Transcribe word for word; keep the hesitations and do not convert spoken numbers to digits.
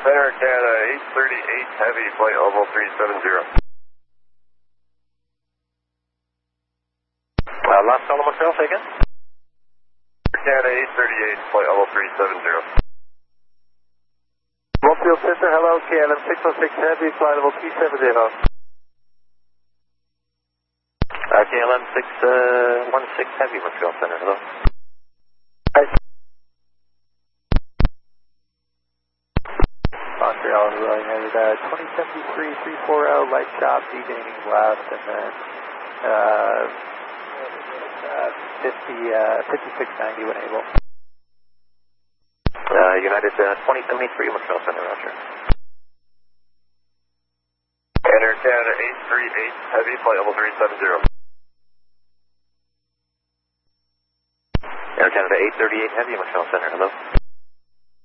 Center Canada eight thirty-eight Heavy, flight level three seven zero. Uh, last call on Montreal, say again? Canada eight thirty-eight, flight level three seven zero. Montreal Center, hello, K L M six one six Heavy, flight level three seven zero. Uh, K L M six one six Heavy, Montreal Center, hello. Montreal, really headed uh, twenty seventy-three three forty, light shop, degaining left, and then uh, uh, fifty, uh, fifty-six ninety when able. Uh, United uh, twenty seventy-three, Montreal Center, roger. Enter Canada eight thirty-eight Heavy, flight level three seven zero. Air Canada eight thirty-eight Heavy, Montreal Center, hello.